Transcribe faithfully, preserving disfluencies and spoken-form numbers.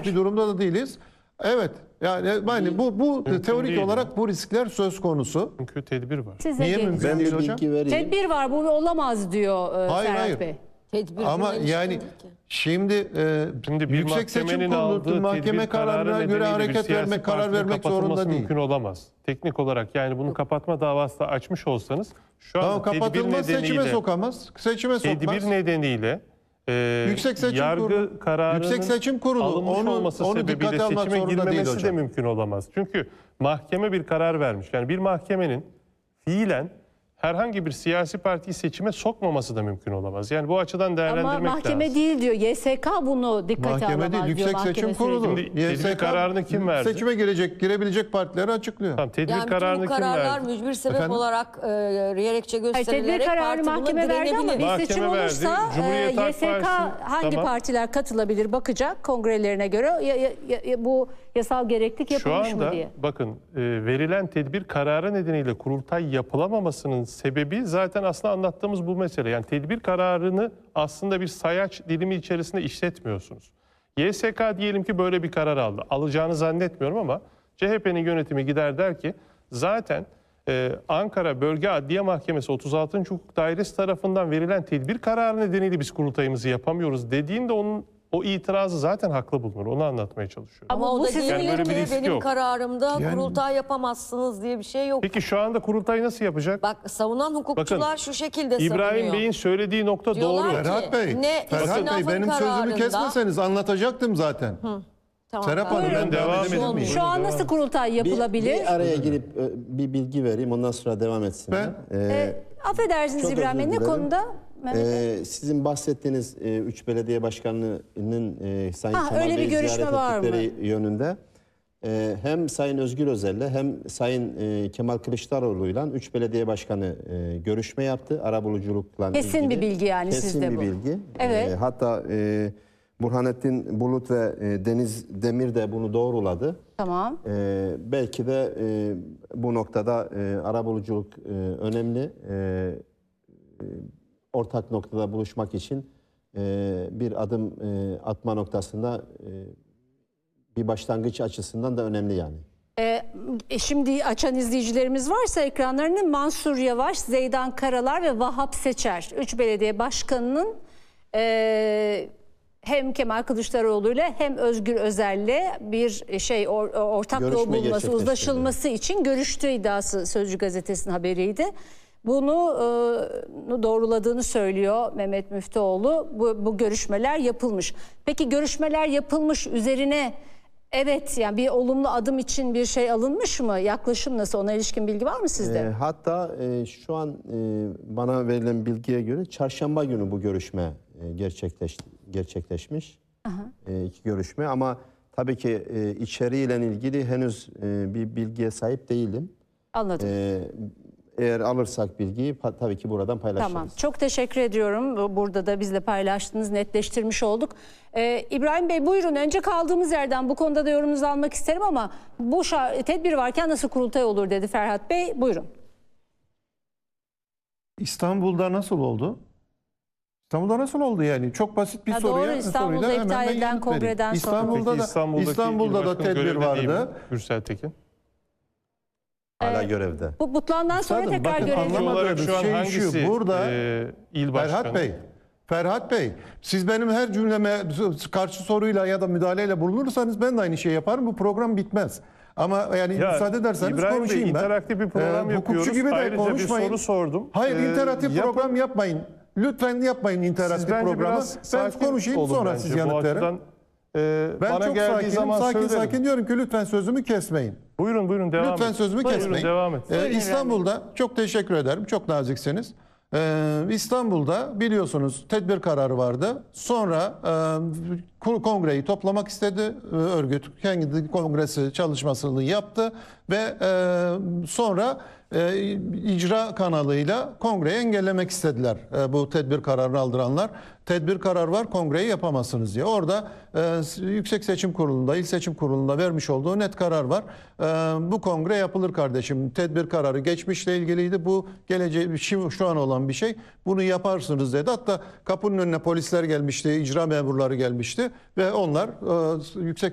edecek bir durumda da değiliz. Evet. Yani, yani bu bu Mümkün teorik değil olarak mi? bu riskler söz konusu. Çünkü tedbir var. Size Niye geleceğim. mümkün Ben değil bir hocam? bilgi vereyim. Tedbir var, bu olamaz diyor e, Hayır, Serhat hayır. Bey. Tedbir Ama güvenlik yani değil ki. şimdi, e, Şimdi bir Yüksek Seçim mahkemenin Kurulu aldığı mahkeme tedbir kararı kararına göre nedeniyle bir hareket siyasi vermek, karar partinin vermek kapatılması zorunda değil. mümkün olamaz. Teknik olarak yani bunu kapatma davası da açmış olsanız şu Tamam, an tedbir kapatılmaz, seçime nedeniyle sokamaz. Seçime sokmaz. tedbir nedeniyle e, Yüksek Seçim yargı Kurulu- kararının Yüksek Seçim Kurulu alınmış onu- olması onu sebebiyle dikkate almak seçime zorunda değil girmemesi de hocam. mümkün olamaz. Çünkü mahkeme bir karar vermiş. Yani bir mahkemenin fiilen herhangi bir siyasi partiyi seçime sokmaması da mümkün olamaz. Yani bu açıdan Ama değerlendirmek mahkeme lazım. değil diyor. Y S K bunu dikkate Mahkeme alamaz değil, diyor. Yüksek mahkeme Seçim süreci. Kurulu. Şimdi Y tedbir S K kararını kim verdi? Seçime girecek, girebilecek partileri açıklıyor. Tamam, tedbir Yani bütün kararını bu kim kararlar verdi? mücbir sebep Efendim? olarak e, gerekçe Hayır, gösterilerek tedbir kararı parti buna mahkeme verdi ama direnebilir. bir Mahkeme seçim verdi. olursa Cumhuriyet e, Halk Y S K Partisi- hangi Tamam. partiler katılabilir bakacak kongrelerine göre ya, ya, ya, bu yasal gereklilik Şu yapılmış anda mı diye. bakın e, verilen tedbir kararı nedeniyle kurultay yapılamamasının sebebi zaten aslında anlattığımız bu mesele. Yani tedbir kararını aslında bir sayaç dilimi içerisinde işletmiyorsunuz. Y S K diyelim ki böyle bir karar aldı. Alacağını zannetmiyorum ama C H P'nin yönetimi gider der ki zaten e, Ankara Bölge Adliye Mahkemesi otuz altıncı Hukuk Dairesi tarafından verilen tedbir kararı nedeniyle biz kurultayımızı yapamıyoruz dediğinde onun o itirazı zaten haklı bulunur. Onu anlatmaya çalışıyorum. Ama Ama o bu da sizin- diyebilir Yani böyle bir ki risk benim yok. kararımda Yani- kurultay yapamazsınız diye bir şey yok. Peki şu anda kurultay nasıl yapacak? Bak savunan hukukçular Bakın, şu şekilde İbrahim savunuyor. Bey'in söylediği nokta Diyorlar doğru. ki- Ferhat Bey, Ne Ferhat Bey istinafın benim sözümü kararında- kesmeseniz anlatacaktım zaten. Tamam, Serap Hanım, buyurun. ben devam Devam edebilir edin. miyim? Şu an nasıl kurultay Bir, yapılabilir? bir araya girip e, bir bilgi vereyim, ondan sonra devam etsinler. Ben- Ee, E, affedersiniz çok İbrahim Bey, özür ne dilerim. konuda? Mehmet Bey? Ee, sizin bahsettiğiniz e, üç belediye başkanının e, Sayın Ha, Kemal öyle bir Bey'i görüşme ziyaret var mı? ettikleri yönünde e, hem Sayın Özgür Özel'le hem Sayın e, Kemal Kılıçdaroğlu'yla üç belediye başkanı e, görüşme yaptı arabuluculukla Kesin ilgili. bir bilgi yani Kesin sizde bir bu. bilgi. Evet. E, hatta e, Burhanettin Bulut ve e, Deniz Demir de bunu doğruladı. Tamam. Ee, belki de e, bu noktada e, arabuluculuk e, önemli. E, e, ortak noktada buluşmak için e, bir adım e, atma noktasında e, bir başlangıç açısından da önemli yani. E, şimdi açan izleyicilerimiz varsa ekranlarını Mansur Yavaş, Zeydan Karalar ve Vahap Seçer. Üç belediye başkanının e, hem Kemal Kılıçdaroğlu ile hem Özgür Özel'le bir şey or, ortak yol Görüşme bulması, gerçekleştirdi. uzlaşılması için görüştüğü iddiası Sözcü Gazetesi'nin haberiydi. Bunu e, doğruladığını söylüyor Mehmet Müftüoğlu. Bu, bu görüşmeler yapılmış. Peki görüşmeler yapılmış üzerine evet yani bir olumlu adım için bir şey alınmış mı? Yaklaşım nasıl? Ona ilişkin bilgi var mı sizde? E, hatta e, şu an e, bana verilen bilgiye göre çarşamba günü bu görüşme e, gerçekleş, gerçekleşmiş. E, iki görüşme ama tabii ki e, içeriğiyle ilgili henüz e, bir bilgiye sahip değilim. Anladım. Ee, eğer alırsak bilgiyi pa- tabii ki buradan paylaşırız. Tamam. Çok teşekkür ediyorum. Burada da bizle paylaştınız, netleştirmiş olduk. Ee, İbrahim Bey buyurun. Önce kaldığımız yerden bu konuda da yorumunuzu almak isterim ama bu şa- tedbir varken nasıl kurultay olur dedi Ferhat Bey. Buyurun. İstanbul'da nasıl oldu? İstanbul'da nasıl oldu yani? Çok basit bir Ha, soruya. doğru, İstanbul'da soruyla hemen iptal ben edilen yanıt vereyim. kongreden sonra. İstanbul'da Peki da İstanbul'daki İstanbul'da da başkanın tedbir görevi değil mi? vardı. Gürsel Tekin. Hala görevde. Bu butlandan sonra Üstadım, tekrar bakın, görelim. anlamadım. olarak şu an şey hangisi şu, burada e, il başkanı? Ferhat Bey, Ferhat Bey, siz benim her cümleme karşı soruyla ya da müdahaleyle bulunursanız ben de aynı şeyi yaparım. Bu program bitmez. Ama yani Ya, müsaade ederseniz İbrahim Bey, konuşayım ben. interaktif bir program Ee, yapıyoruz. Hukukçu gibi de Ayrıca bir konuşmayın. soru sordum. Hayır, Ee, interaktif yapın. program yapmayın. Lütfen yapmayın interaktif Siz bence programı. biraz Ben sakin konuşayım olun sonra bence. siz Bu yanıt verin. açıdan, e, Ben bana çok geldiği sakinim. zaman Sakin söylerim. sakin diyorum ki lütfen sözümü kesmeyin. Buyurun buyurun devam Lütfen et. sözümü Buyurun, kesmeyin. devam et. Ee, Buyurun İstanbul'da çok teşekkür ederim. Çok naziksiniz. Ee, İstanbul'da biliyorsunuz tedbir kararı vardı. Sonra e, kongreyi toplamak istedi e, örgüt. Kendi kongresi çalışmasını yaptı ve e, sonra e, icra kanalıyla kongreyi engellemek istediler. E, bu tedbir kararını aldıranlar. Tedbir karar var, kongreyi yapamazsınız diye. Orada e, Yüksek Seçim Kurulu'nda, İl Seçim Kurulu'nda vermiş olduğu net karar var. E, bu kongre yapılır kardeşim. Tedbir kararı geçmişle ilgiliydi. Bu geleceği şu, şu an olan bir şey. Bunu yaparsınız dedi. Hatta kapının önüne polisler gelmişti, icra memurları gelmişti ve onlar e, Yüksek